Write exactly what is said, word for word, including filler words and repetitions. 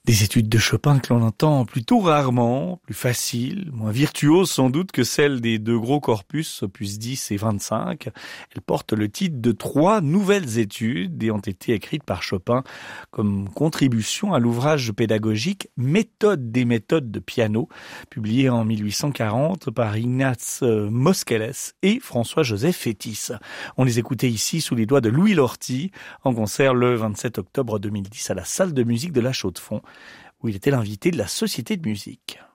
Des études de Chopin que l'on entend plutôt rarement, plus faciles, moins virtuoses sans doute que celles des deux gros corpus, opus dix et vingt-cinq. Elles portent le titre de trois nouvelles études et ont été écrites par Chopin comme contribution à l'ouvrage pédagogique Méthode des méthodes de piano, publié en mille huit cent quarante par Ignaz Moscheles et François-Joseph Fétis. On les écoutait ici sous les doigts de Louis Lorty, en concert le vingt-sept octobre deux mille dix à la salle de musique de la Chaux-de-Fonds, où il était l'invité de la Société de musique.